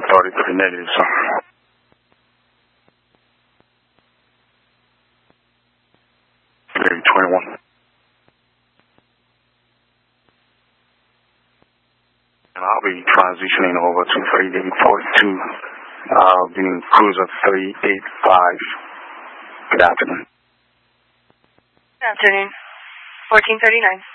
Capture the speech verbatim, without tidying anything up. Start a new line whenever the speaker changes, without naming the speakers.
thirty-three negative, sir. Maybe twenty-one. And I'll be transitioning over to thirty-eight forty-two, uh, being cruiser three eighty-five. Good afternoon.
Good afternoon. fourteen thirty-nine.